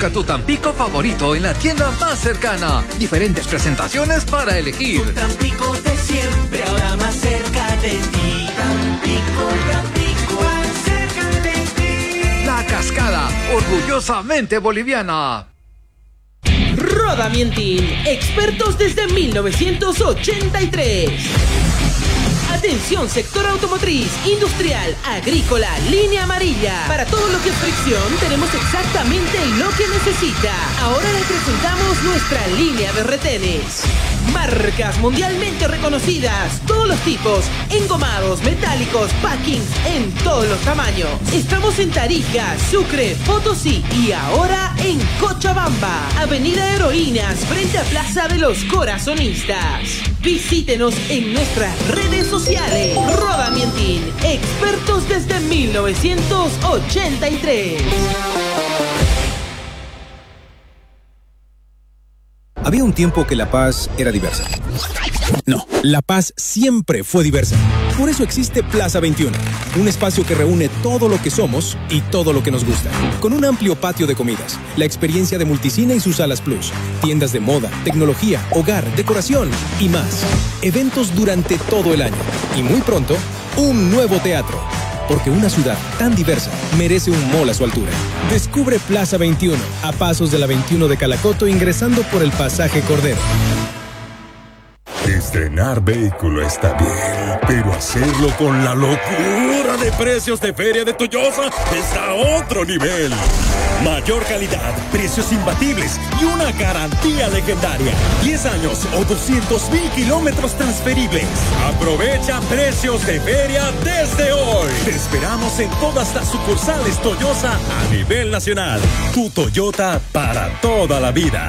Busca tu Tampico favorito en la tienda más cercana. Diferentes presentaciones para elegir. Tu Tampico de siempre, ahora más cerca de ti. Tampico, más cerca de ti. La Cascada, orgullosamente boliviana. Roda Mientin, expertos desde 1983. Atención, sector automotriz, industrial, agrícola, línea amarilla. Para todo lo que es fricción, tenemos exactamente lo que necesita. Ahora le presentamos nuestra línea de retenes. Marcas mundialmente reconocidas, todos los tipos, engomados, metálicos, packings, en todos los tamaños. Estamos en Tarija, Sucre, Potosí y ahora en Cochabamba. Avenida Heroínas, frente a Plaza de los Corazonistas. Visítenos en nuestras redes sociales. Roda Mientin, expertos desde 1983. Había un tiempo que La Paz era diversa. No, La Paz siempre fue diversa. Por eso existe Plaza 21, un espacio que reúne todo lo que somos y todo lo que nos gusta. Con un amplio patio de comidas, la experiencia de Multicine y sus salas plus, tiendas de moda, tecnología, hogar, decoración y más. Eventos durante todo el año. Y muy pronto, un nuevo teatro. Porque una ciudad tan diversa merece un mall a su altura. Descubre Plaza 21, a pasos de la 21 de Calacoto, ingresando por el pasaje Cordero. Estrenar vehículo está bien, pero hacerlo con la locura de precios de Feria de Toyosa está a otro nivel. Mayor calidad, precios imbatibles y una garantía legendaria. 10 años o 200,000 kilómetros transferibles. Aprovecha precios de feria desde hoy. Te esperamos en todas las sucursales Toyosa a nivel nacional. Tu Toyota para toda la vida.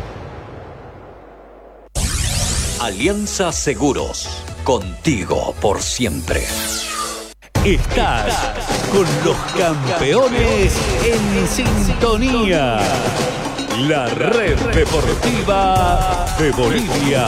Alianza Seguros, contigo por siempre. Estás con los campeones en sintonía. La red deportiva de Bolivia.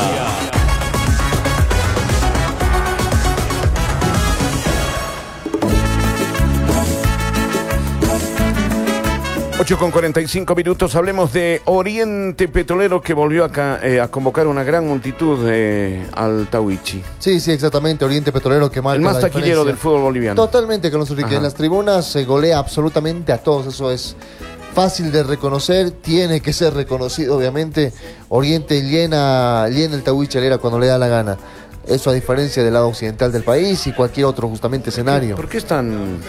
8:45. Hablemos de Oriente Petrolero, que volvió acá a convocar una gran multitud al Tahuichi. Sí, exactamente. Oriente Petrolero que marca el más la taquillero diferencia. del fútbol boliviano. Totalmente, con que en las tribunas se golea absolutamente a todos. Eso es fácil de reconocer, tiene que ser reconocido, obviamente. Oriente llena el Tahuichi Alera cuando le da la gana. Eso a diferencia del lado occidental del país y cualquier otro justamente escenario. ¿Por qué es tan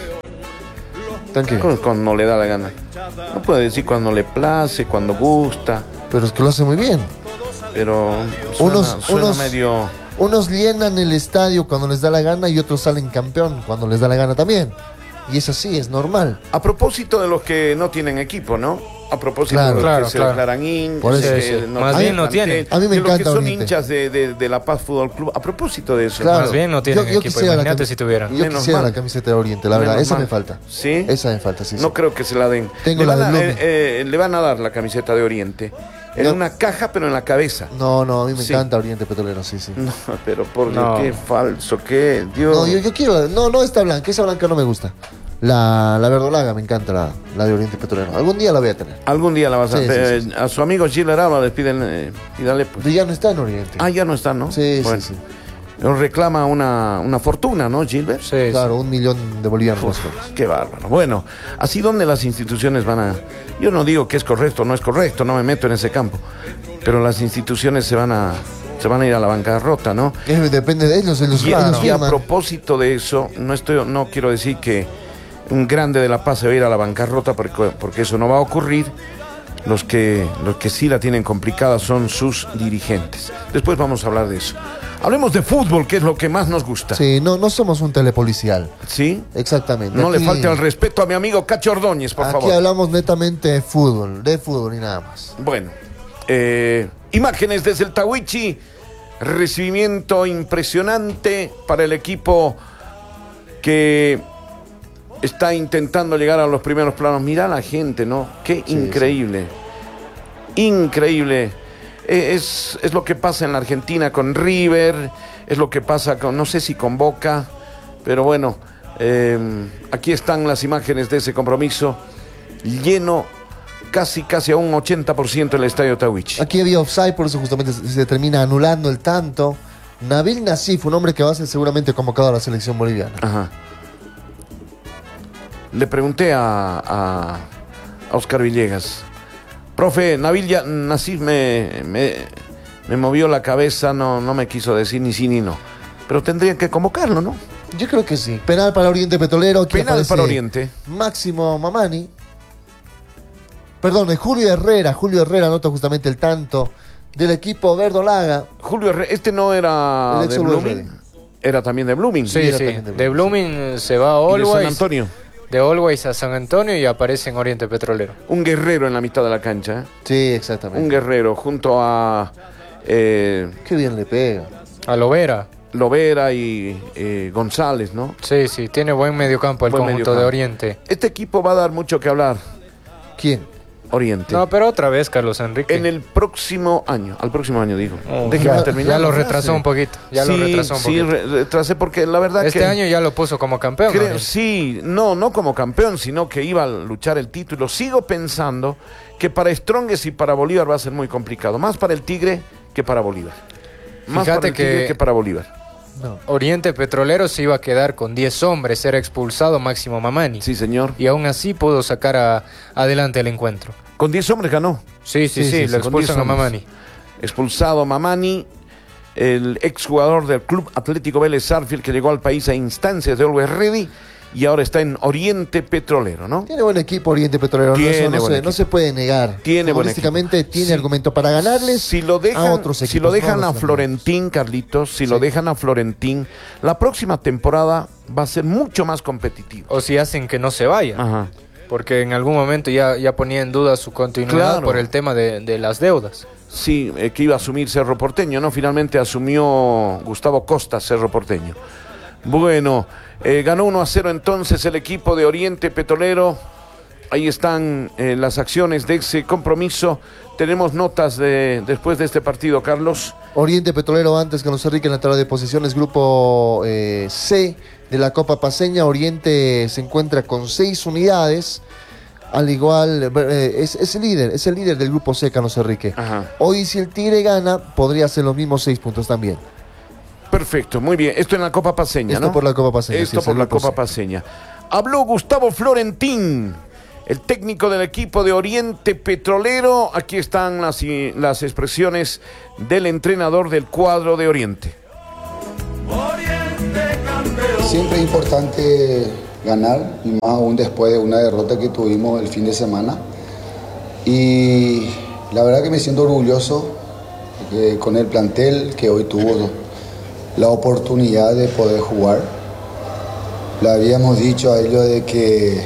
cuando le da la gana? No puede decir cuando le place, cuando gusta. Pero es que lo hace muy bien. Pero suena medio... Unos llenan el estadio cuando les da la gana y otros salen campeón cuando les da la gana también. Y es así, es normal. A propósito de los que no tienen equipo, ¿no? A propósito de los que se declaran hinchas. Por eso, más bien no tienen. A mí me encanta los que son Oriente. hinchas de La Paz Fútbol Club. A propósito de eso. Claro. Más bien no tienen equipo. Imagínate si tuvieran. Yo quisiera la camiseta de Oriente, la verdad. Esa me falta. ¿Sí? Esa me falta, sí. No creo que se la den. Tengo la de Blume. Le van a dar la camiseta de Oriente. En una caja, pero en la cabeza. No, a mí me encanta Oriente Petrolero, sí. No, pero por Dios, qué falso, qué Dios. No, yo quiero, no esta blanca, esa blanca no me gusta. La verdolaga me encanta, la de Oriente Petrolero. Algún día la voy a tener. Algún día la vas a tener. Sí. A su amigo Gil Araba le piden, pídale pues. Pero ya no está en Oriente. Ah, ya no está, ¿no? Sí, bueno. sí. Nos reclama una fortuna, ¿no, Gilbert? Sí, claro, 1 millón de bolivianos. Qué bárbaro. Bueno, así donde las instituciones van a... Yo no digo que es correcto o no es correcto, no me meto en ese campo. Pero las instituciones se van a ir a la bancarrota, ¿no? Depende de ellos. Y a propósito de eso, no quiero decir que un grande de La Paz se va a ir a la bancarrota, porque eso no va a ocurrir. Los que sí la tienen complicada son sus dirigentes. Después vamos a hablar de eso. Hablemos de fútbol, que es lo que más nos gusta. Sí, no somos un telepolicial. ¿Sí? Exactamente. No le falte el respeto a mi amigo Cacho Ordóñez, por favor. Aquí hablamos netamente de fútbol y nada más. Bueno, imágenes desde el Tahuichi. Recibimiento impresionante para el equipo que está intentando llegar a los primeros planos. Mirá la gente, ¿no? Qué increíble. Sí. Increíble. Es lo que pasa en la Argentina con River, es lo que pasa no sé si con Boca, pero bueno, aquí están las imágenes de ese compromiso lleno casi a un 80% el estadio Tahuichi. Aquí había offside, por eso justamente se termina anulando el tanto. Nabil Nassif, un hombre que va a ser seguramente convocado a la selección boliviana. Ajá. Le pregunté a Oscar Villegas, profe, Nabil Nassif me movió la cabeza, no me quiso decir ni sí ni no. Pero tendrían que convocarlo, ¿no? Yo creo que sí. Penal para Oriente Petrolero. Penal para Oriente. Máximo Mamani. Perdón, Julio Herrera anota justamente el tanto del equipo verdolaga. Julio Herrera, este no era de Blooming. Era también de Blooming. Sí. De Blooming se va a Always. De San Antonio. De Always a San Antonio y aparece en Oriente Petrolero. Un guerrero en la mitad de la cancha. Sí, exactamente. Un guerrero junto a... Qué bien le pega. A Lovera y González, ¿no? Sí, tiene buen mediocampo el conjunto de Oriente. Este equipo va a dar mucho que hablar. ¿Quién? Oriente. No, pero otra vez Carlos Enrique. En el próximo año, al próximo año digo. Déjeme terminar. Ya lo retrasó un poquito. Sí, retrasé porque la verdad este año ya lo puso como campeón. Sí, no como campeón, sino que iba a luchar el título. Sigo pensando que para Strongest y para Bolívar va a ser muy complicado. Más para el Tigre que para Bolívar. Más Fíjate para el Tigre que para Bolívar. No. Oriente Petrolero se iba a quedar con 10 hombres, era expulsado Máximo Mamani. Sí, señor. Y aún así pudo sacar adelante el encuentro. Con 10 hombres ganó. Sí, lo expulsan a Mamani. Expulsado Mamani, el exjugador del Club Atlético Vélez Sarsfield que llegó al país a instancias de Always Ready y ahora está en Oriente Petrolero, ¿no? Tiene buen equipo Oriente Petrolero, no se puede negar. Futbolísticamente tiene argumento para ganarles a otros equipos. Si lo dejan a Florentín, Carlitos, lo dejan a Florentín, la próxima temporada va a ser mucho más competitiva. O si hacen que no se vaya. Ajá. Porque en algún momento ya ponía en duda su continuidad por el tema de las deudas. Sí, que iba a asumir Cerro Porteño, ¿no? Finalmente asumió Gustavo Costa Cerro Porteño. Bueno, ganó 1-0 entonces el equipo de Oriente Petrolero. Ahí están las acciones de ese compromiso. Tenemos notas después de este partido, Carlos. Oriente Petrolero antes Carlos Enrique en la tabla de posiciones, grupo C de la Copa Paceña. Oriente se encuentra con 6 unidades. Al igual, es el líder del grupo C, Carlos Enrique. Ajá. Hoy si el Tigre gana, podría ser los mismos 6 puntos también. Perfecto, muy bien. Esto en la Copa Paceña, Esto ¿no? por la Copa Paceña. Esto por la Copa Paceña. Habló Gustavo Florentín, el técnico del equipo de Oriente Petrolero. Aquí están las expresiones del entrenador del cuadro de Oriente. Siempre es importante ganar, y más aún después de una derrota que tuvimos el fin de semana. Y la verdad que me siento orgulloso con el plantel que hoy tuvo la oportunidad de poder jugar. Le habíamos dicho a ellos de que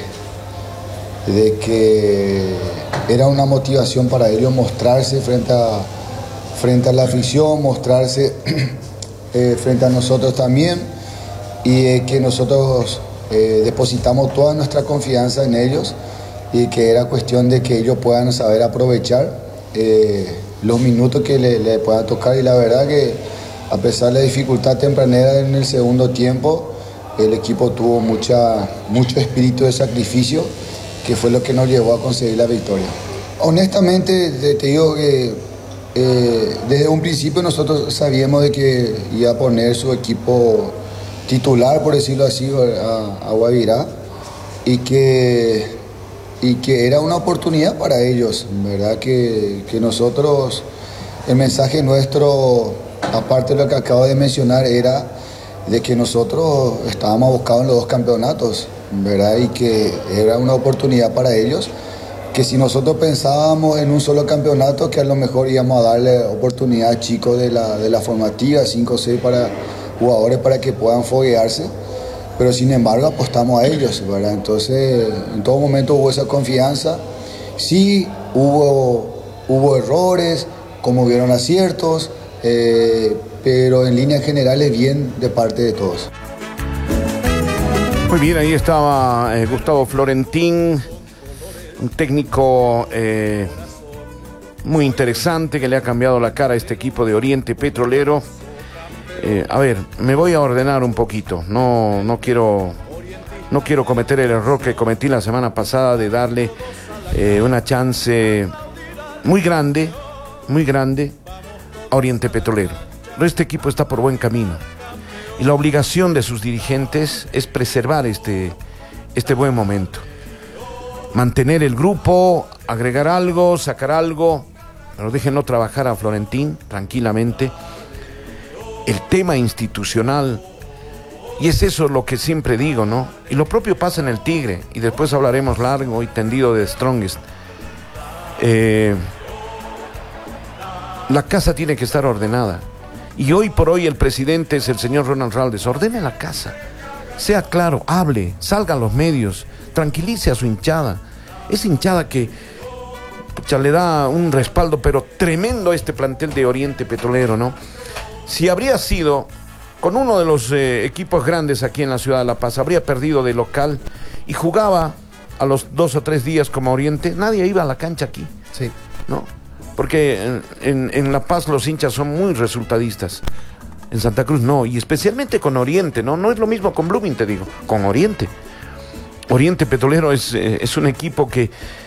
era una motivación para ellos mostrarse frente a la afición, mostrarse frente a nosotros también, y que nosotros depositamos toda nuestra confianza en ellos y que era cuestión de que ellos puedan saber aprovechar los minutos que le puedan tocar. Y la verdad que a pesar de la dificultad tempranera en el segundo tiempo, el equipo tuvo mucho espíritu de sacrificio, que fue lo que nos llevó a conseguir la victoria. Honestamente, te digo que desde un principio nosotros sabíamos de que iba a poner su equipo titular, por decirlo así, a Guavirá, y que era una oportunidad para ellos, ¿verdad? Que nosotros, el mensaje nuestro, aparte de lo que acabo de mencionar, era de que nosotros estábamos buscados en los 2 campeonatos, ¿verdad? Y que era una oportunidad para ellos, que si nosotros pensábamos en un solo campeonato, que a lo mejor íbamos a darle oportunidad a chicos de la formativa, 5 o 6 jugadores para que puedan foguearse, pero sin embargo apostamos a ellos, ¿verdad? Entonces en todo momento hubo esa confianza. Sí hubo errores, como vieron aciertos, pero en líneas generales bien de parte de todos. Muy bien, ahí estaba Gustavo Florentín, un técnico muy interesante que le ha cambiado la cara a este equipo de Oriente Petrolero. A ver, me voy a ordenar un poquito. No quiero cometer el error que cometí la semana pasada de darle una chance muy grande a Oriente Petrolero. Pero este equipo está por buen camino y la obligación de sus dirigentes es preservar este buen momento, mantener el grupo, agregar algo, sacar algo, pero déjenlo trabajar a Florentín tranquilamente. El tema institucional, y es eso lo que siempre digo, ¿no? Y lo propio pasa en el Tigre, y después hablaremos largo y tendido de Strongest. La casa tiene que estar ordenada, y hoy por hoy el presidente es el señor Ronald Raldes. Ordene la casa, sea claro, hable, salga a los medios, tranquilice a su hinchada. Esa hinchada que le da un respaldo pero tremendo a este plantel de Oriente Petrolero, ¿no? Si habría sido con uno de los equipos grandes aquí en la ciudad de La Paz, habría perdido de local y jugaba a los 2 o 3 días como Oriente, nadie iba a la cancha aquí. Sí. ¿No? Porque en La Paz los hinchas son muy resultadistas. En Santa Cruz no, y especialmente con Oriente, ¿no? No es lo mismo con Blooming, te digo, con Oriente. Oriente Petrolero es un equipo que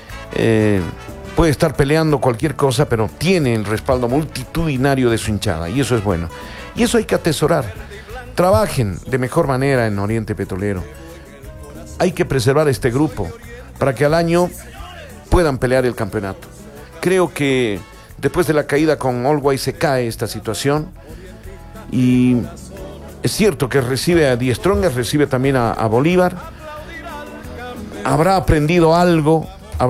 puede estar peleando cualquier cosa, pero tiene el respaldo multitudinario de su hinchada, y eso es bueno. Y eso hay que atesorar. Trabajen de mejor manera en Oriente Petrolero. Hay que preservar este grupo para que al año puedan pelear el campeonato. Creo que después de la caída con Always se cae esta situación, y es cierto que recibe a Die Strongest, recibe también a Bolívar. Habrá aprendido algo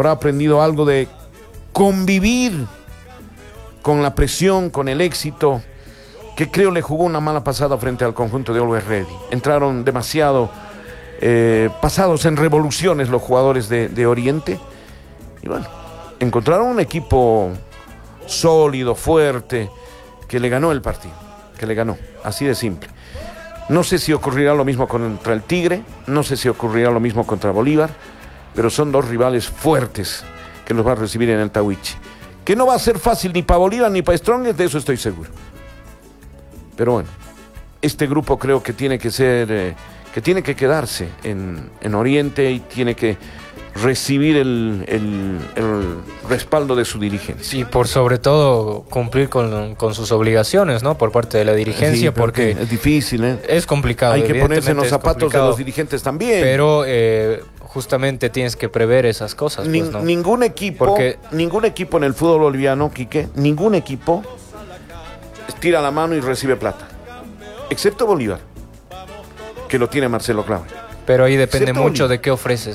de convivir con la presión, con el éxito, que creo le jugó una mala pasada frente al conjunto de Always Ready. Entraron demasiado pasados en revoluciones los jugadores de Oriente, y bueno, encontraron un equipo sólido, fuerte, que le ganó el partido, así de simple. No sé si ocurrirá lo mismo contra el Tigre, no sé si ocurrirá lo mismo contra Bolívar, pero son dos rivales fuertes que los va a recibir en el Tahuichi. Que no va a ser fácil ni para Bolívar ni para Strongest, de eso estoy seguro. Pero bueno, este grupo creo que tiene que ser, que tiene que quedarse en Oriente y tiene que recibir el respaldo de su dirigencia. Y por sobre todo cumplir con sus obligaciones, ¿no? Por parte de la dirigencia, sí, porque es difícil, ¿eh? Es complicado. Hay que ponerse en los zapatos de los dirigentes también. Pero justamente tienes que prever esas cosas. Pues, ¿no? Ningún equipo en el fútbol boliviano, Quique, ningún equipo estira la mano y recibe plata, excepto Bolívar, que lo tiene Marcelo Clave. Pero ahí depende mucho de qué ofreces.